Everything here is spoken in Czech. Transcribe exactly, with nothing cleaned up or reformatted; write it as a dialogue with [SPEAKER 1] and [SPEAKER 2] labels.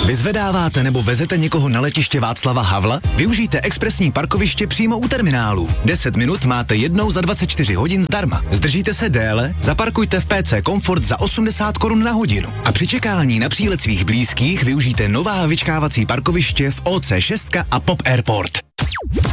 [SPEAKER 1] Vyzvedáváte nebo vezete někoho na letiště Václava Havla? Využijte expresní parkoviště přímo u terminálu. deset minut máte jednou za dvacet čtyři hodin zdarma. Zdržíte se déle? Zaparkujte v P C Komfort za osmdesát korun na hodinu. A při čekání na přílet svých blízkých využijte nová vyčkávací parkoviště v O C šest a Pop Airport.